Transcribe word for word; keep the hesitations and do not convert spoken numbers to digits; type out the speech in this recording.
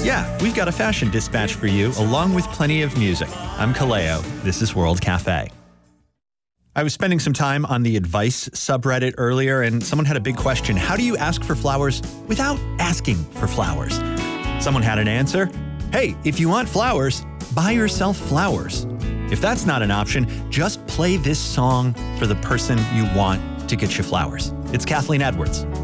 Yeah, we've got a fashion dispatch for you, along with plenty of music. I'm Kaleo. This is World Cafe. I was spending some time on the advice subreddit earlier, and someone had a big question. How do you ask for flowers without asking for flowers? Someone had an answer. Hey, if you want flowers, buy yourself flowers. If that's not an option, just play this song for the person you want to get you flowers. It's Kathleen Edwards.